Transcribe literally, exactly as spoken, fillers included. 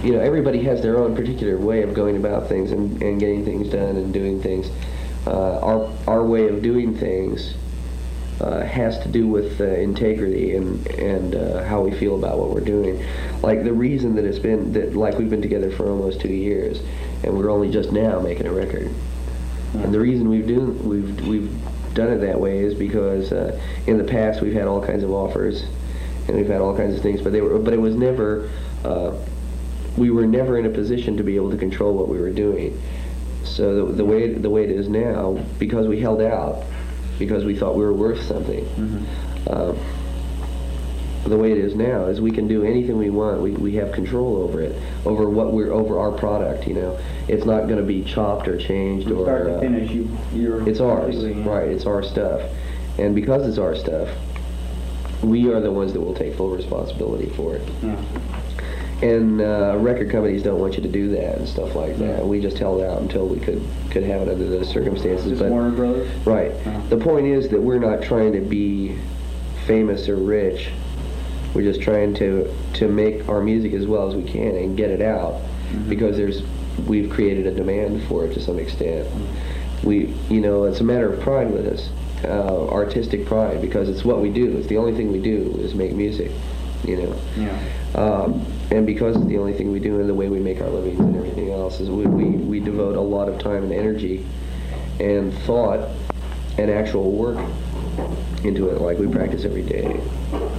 you know, everybody has their own particular way of going about things and, and getting things done and doing things. Uh, our our way of doing things uh, has to do with uh, integrity and and uh, how we feel about what we're doing. Like the reason that it's been that like we've been together for almost two years, and we're only just now making a record. Mm-hmm. And the reason we've do we've we've done it that way is because uh, in the past we've had all kinds of offers, and we've had all kinds of things, but they were but it was never. Uh, we were never in a position to be able to control what we were doing. So the, the way the way it is now, because we held out, because we thought we were worth something. Mm-hmm. uh, the way it is now is we can do anything we want. We we have control over it, over what we're over our product. You know, it's not going to be chopped or changed From or start to uh, finish. You you're it's ours, completely- right? It's our stuff, and because it's our stuff, we are the ones that will take full responsibility for it. Yeah. And uh, record companies don't want you to do that and stuff like that. Yeah. We just held out until we could could have it under those circumstances. Just but Warner Brothers. right. Uh-huh. The point is that we're not trying to be famous or rich. We're just trying to to make our music as well as we can and get it out, mm-hmm. because there's we've created a demand for it to some extent. Mm-hmm. We, you know, it's a matter of pride with us, uh, artistic pride, because it's what we do. It's the only thing we do is make music. You know. Yeah. Um, and because it's the only thing we do and the way we make our livings and everything else is we, we, we devote a lot of time and energy and thought and actual work into it, like we practice every day.